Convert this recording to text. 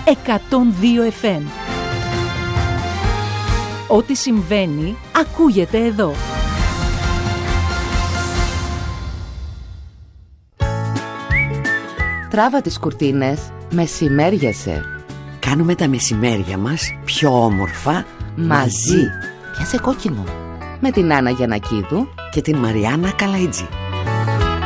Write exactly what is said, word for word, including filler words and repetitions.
εκατόν δύο εφ εμ. Ό,τι συμβαίνει ακούγεται εδώ. Τράβα τις κουρτίνες, μεσημέριασε. Κάνουμε τα μεσημέρια μας πιο όμορφα Μαζί. Πιάσε κόκκινο. Με την Άννα Γιαννακίδου και την Μαριάννα Καλαϊτζή.